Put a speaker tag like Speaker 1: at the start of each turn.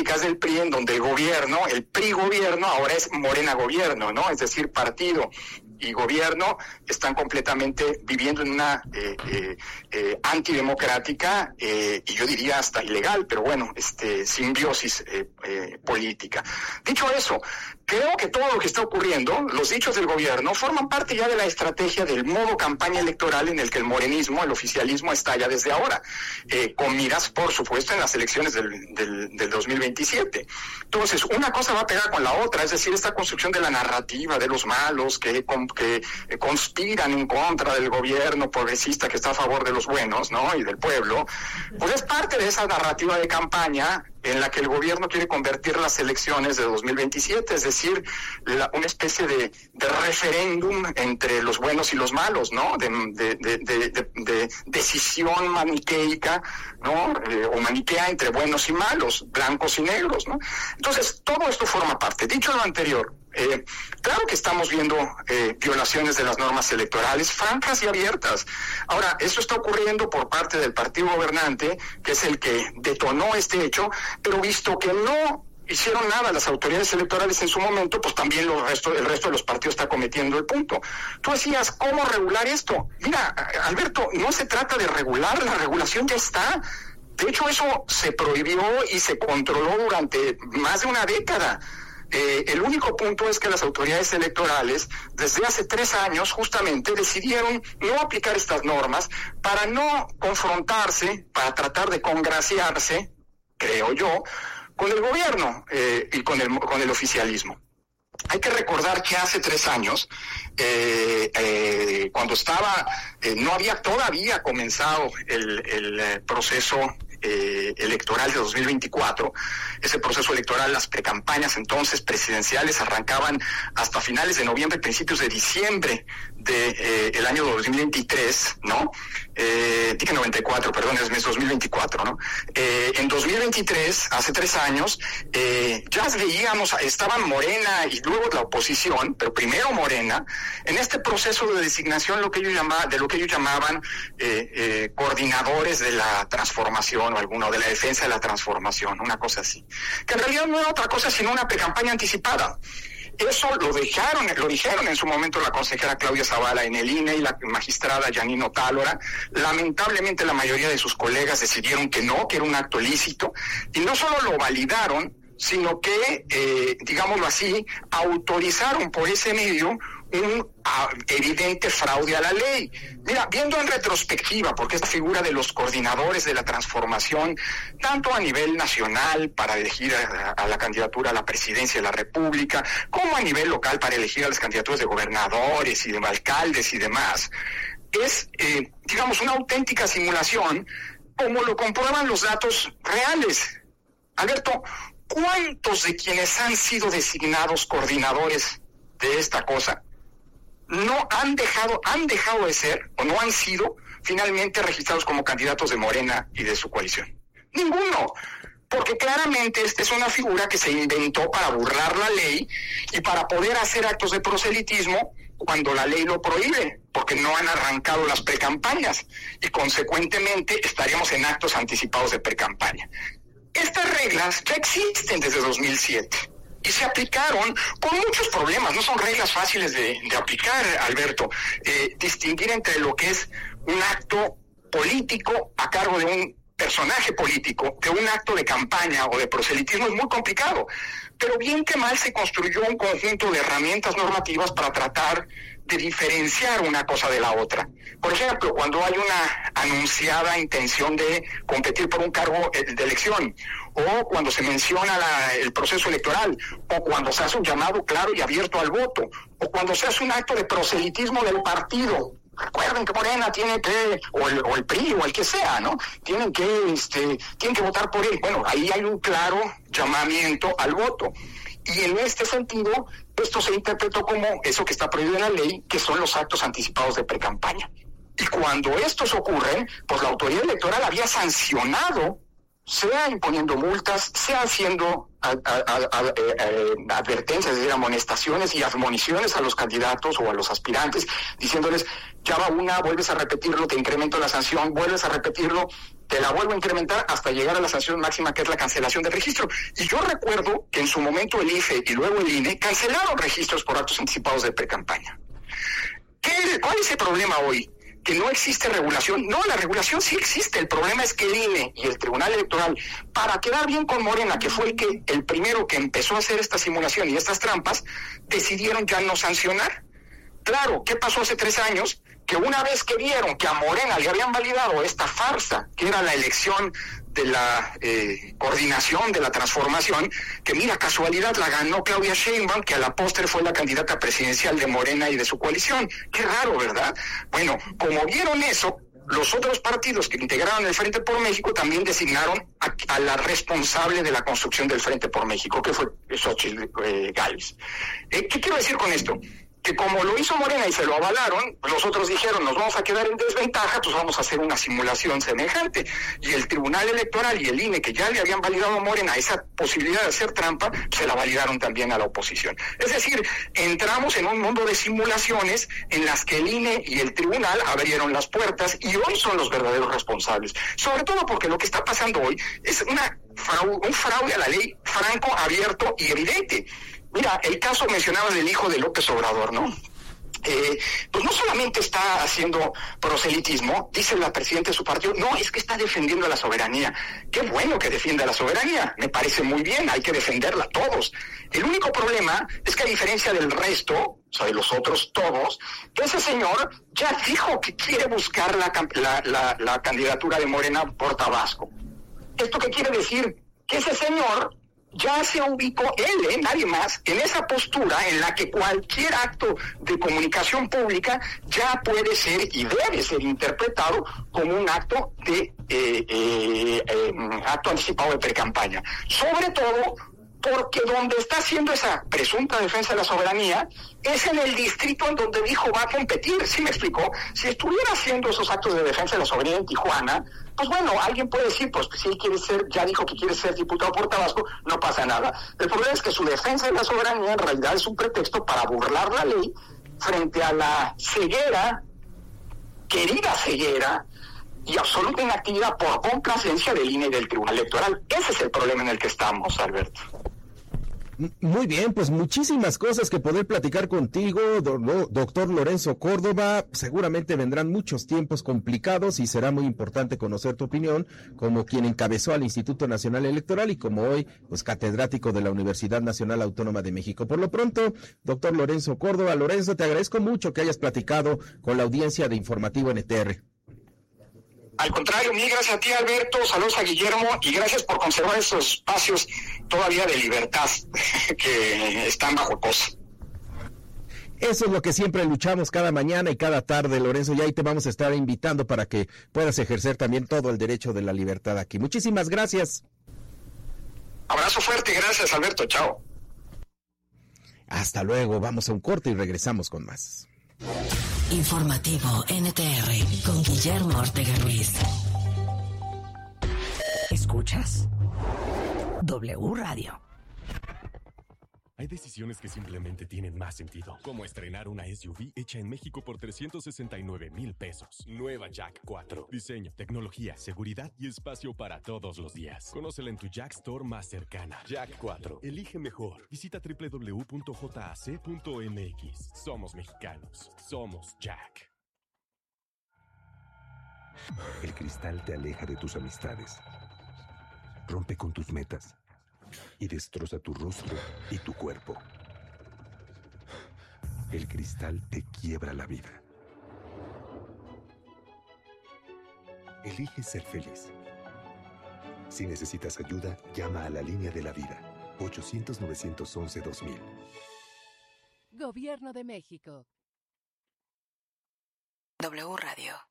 Speaker 1: épocas del PRI, en donde el gobierno, el PRI gobierno, ahora es Morena gobierno, ¿no? Es decir, partido y gobierno están completamente viviendo en una antidemocrática y yo diría hasta ilegal, pero bueno, simbiosis política. Dicho eso, creo que todo lo que está ocurriendo, los dichos del gobierno, forman parte ya de la estrategia del modo campaña electoral en el que el morenismo, el oficialismo está ya desde ahora, con miras, por supuesto, en las elecciones del 2027. Entonces, una cosa va a pegar con la otra, es decir, esta construcción de la narrativa de los malos que conspiran en contra del gobierno progresista que está a favor de los buenos, ¿no? Y del pueblo, pues es parte de esa narrativa de campaña en la que el gobierno quiere convertir las elecciones de 2027, es decir, una especie de referéndum entre los buenos y los malos, ¿no? De decisión maniqueica, ¿no? O maniquea entre buenos y malos, blancos y negros, ¿no? Entonces, todo esto forma parte. Dicho lo anterior, claro que estamos viendo violaciones de las normas electorales francas y abiertas. Ahora, eso está ocurriendo por parte del partido gobernante, que es el que detonó este hecho, pero visto que no hicieron nada las autoridades electorales en su momento, pues también el resto de los partidos está cometiendo el punto. Tú decías, ¿cómo regular esto? Mira, Alberto, no se trata de regular, la regulación ya está. De hecho, eso se prohibió y se controló durante más de una década. El único punto es que las autoridades electorales desde hace 3 años justamente decidieron no aplicar estas normas para no confrontarse, para tratar de congraciarse, creo yo, con el gobierno y con el oficialismo. Hay que recordar que hace 3 años, cuando no había todavía comenzado el proceso electoral de 2024, ese proceso electoral, las precampañas entonces presidenciales arrancaban hasta finales de noviembre, principios de diciembre el año 2023, ¿no? Dije 94, perdón, es 2024, ¿no? En 2023, hace 3 años, ya veíamos, estaban Morena y luego la oposición, pero primero Morena, en este proceso de designación de lo que ellos llamaban coordinadores de la transformación o de la defensa de la transformación, una cosa así, que en realidad no era otra cosa sino una precampaña anticipada. Eso lo dijeron en su momento la consejera Claudia Zavala en el INE y la magistrada Yanino Tálora. Lamentablemente la mayoría de sus colegas decidieron que no, que era un acto ilícito, y no solo lo validaron, sino que, digámoslo así, autorizaron por ese medio un evidente fraude a la ley. Mira, viendo en retrospectiva, porque esta figura de los coordinadores de la transformación, tanto a nivel nacional para elegir a la candidatura a la presidencia de la República, como a nivel local para elegir a las candidaturas de gobernadores y de alcaldes y demás, es, digamos, una auténtica simulación, como lo comprueban los datos reales. Alberto, ¿cuántos de quienes han sido designados coordinadores de esta cosa no han dejado de ser o no han sido finalmente registrados como candidatos de Morena y de su coalición? Ninguno, porque claramente esta es una figura que se inventó para burlar la ley y para poder hacer actos de proselitismo cuando la ley lo prohíbe, porque no han arrancado las precampañas y consecuentemente estaríamos en actos anticipados de precampaña. Estas reglas ya existen desde 2007 y se aplicaron con muchos problemas. No son reglas fáciles de aplicar, Alberto. Distinguir entre lo que es un acto político a cargo de un personaje político, de un acto de campaña o de proselitismo es muy complicado. Pero bien que mal se construyó un conjunto de herramientas normativas para tratar de diferenciar una cosa de la otra. Por ejemplo, cuando hay una anunciada intención de competir por un cargo de elección, o cuando se menciona el proceso electoral, o cuando se hace un llamado claro y abierto al voto, o cuando se hace un acto de proselitismo del partido. Recuerden que Morena tiene que, o el PRI, o el que sea, ¿no? Tienen que votar por él. Bueno, ahí hay un claro llamamiento al voto. Y en este sentido, esto se interpretó como eso que está prohibido en la ley, que son los actos anticipados de precampaña. Y cuando estos ocurren, pues la autoridad electoral había sancionado sea imponiendo multas, sea haciendo advertencias, es decir, amonestaciones y admoniciones a los candidatos o a los aspirantes, diciéndoles, ya va una, vuelves a repetirlo, te incremento la sanción, vuelves a repetirlo, te la vuelvo a incrementar hasta llegar a la sanción máxima, que es la cancelación del registro. Y yo recuerdo que en su momento el IFE y luego el INE cancelaron registros por actos anticipados de precampaña. ¿Cuál es el problema hoy? Que no existe regulación. No, la regulación sí existe. El problema es que el INE y el Tribunal Electoral, para quedar bien con Morena, que fue el primero que empezó a hacer esta simulación y estas trampas, decidieron ya no sancionar. Claro, ¿qué pasó hace 3 años? Que una vez que vieron que a Morena le habían validado esta farsa, que era la elección de la coordinación de la transformación, que mira, casualidad, la ganó Claudia Sheinbaum, que a la postre fue la candidata presidencial de Morena y de su coalición. Qué raro, ¿verdad? Bueno, como vieron eso, los otros partidos que integraron el Frente por México también designaron a la responsable de la construcción del Frente por México, que fue Xochitl Gálvez. ¿Qué quiero decir con esto? Que como lo hizo Morena y se lo avalaron, los otros dijeron, nos vamos a quedar en desventaja, pues vamos a hacer una simulación semejante. Y el Tribunal Electoral y el INE, que ya le habían validado a Morena esa posibilidad de hacer trampa, se la validaron también a la oposición. Es decir, entramos en un mundo de simulaciones en las que el INE y el Tribunal abrieron las puertas y hoy son los verdaderos responsables. Sobre todo porque lo que está pasando hoy es un fraude a la ley franco, abierto y evidente. Mira, el caso mencionaba del hijo de López Obrador, ¿no? Pues no solamente está haciendo proselitismo, dice la presidenta de su partido, no, es que está defendiendo la soberanía. Qué bueno que defienda la soberanía, me parece muy bien, hay que defenderla todos. El único problema es que a diferencia del resto, o sea, de los otros todos, ese señor ya dijo que quiere buscar la candidatura de Morena por Tabasco. ¿Esto qué quiere decir? Que ese señor ya se ubicó él, nadie más, en esa postura en la que cualquier acto de comunicación pública ya puede ser y debe ser interpretado como un acto de acto anticipado de precampaña. Sobre todo porque donde está haciendo esa presunta defensa de la soberanía es en el distrito en donde dijo va a competir. ¿Sí me explicó? Si estuviera haciendo esos actos de defensa de la soberanía en Tijuana, pues bueno, alguien puede decir, pues si él quiere ser, ya dijo que quiere ser diputado por Tabasco, no pasa nada. El problema es que su defensa de la soberanía en realidad es un pretexto para burlar la ley frente a la ceguera, querida ceguera, y absoluta inactividad por complacencia del INE y del Tribunal Electoral. Ese es el problema en el que estamos, Alberto.
Speaker 2: Muy bien, pues muchísimas cosas que poder platicar contigo, doctor Lorenzo Córdoba. Seguramente vendrán muchos tiempos complicados y será muy importante conocer tu opinión como quien encabezó al Instituto Nacional Electoral y como hoy, pues catedrático de la Universidad Nacional Autónoma de México. Por lo pronto, doctor Lorenzo Córdoba. Lorenzo, te agradezco mucho que hayas platicado con la audiencia de Informativo NTR.
Speaker 1: Al contrario, mil gracias a ti, Alberto, saludos a Guillermo y gracias por conservar esos espacios todavía de libertad que están bajo acoso.
Speaker 2: Eso es lo que siempre luchamos cada mañana y cada tarde, Lorenzo, y ahí te vamos a estar invitando para que puedas ejercer también todo el derecho de la libertad aquí. Muchísimas gracias.
Speaker 1: Abrazo fuerte, gracias, Alberto, chao.
Speaker 2: Hasta luego, vamos a un corte y regresamos con más.
Speaker 3: Informativo NTR con Guillermo Ortega Ruiz. ¿Escuchas? W Radio.
Speaker 4: Hay decisiones que simplemente tienen más sentido, como estrenar una SUV hecha en México por 369,000 pesos. Nueva Jack 4. Diseño, tecnología, seguridad y espacio para todos los días. Conócela en tu Jack Store más cercana. Jack 4. Elige mejor. Visita www.jac.mx. Somos mexicanos. Somos Jack.
Speaker 5: El cristal te aleja de tus amistades. Rompe con tus metas. Y destroza tu rostro y tu cuerpo. El cristal te quiebra la vida. Elige ser feliz. Si necesitas ayuda, llama a la línea de la vida. 800-911-2000.
Speaker 6: Gobierno de México.
Speaker 3: W Radio.